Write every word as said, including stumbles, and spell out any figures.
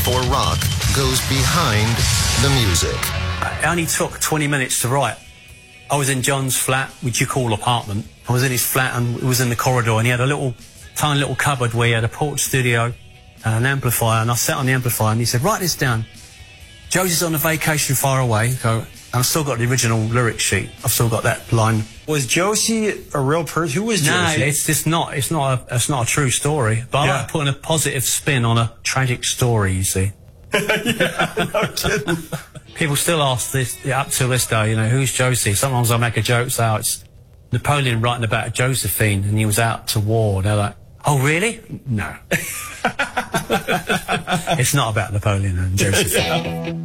before rock goes behind the music. It only took twenty minutes to write. I was in John's flat, which you call apartment. I was in his flat and it was in the corridor, and he had a little, tiny little cupboard where he had a porch studio and an amplifier, and I sat on the amplifier and he said, write this down. Josie's on a vacation far away. Go, and I've still got the original lyric sheet. I've still got that line. Was Josie a real person? Who was Josie? No, it's just not. It's not. A, it's not a true story. But Yeah. I like putting a positive spin on a tragic story. You see. Yeah, no kidding. People still ask this up till this day. You know, who's Josie? Sometimes I make a joke. So it's Napoleon writing about Josephine, and he was out to war. They're like, oh really? No. It's not about Napoleon and Josephine. Yeah.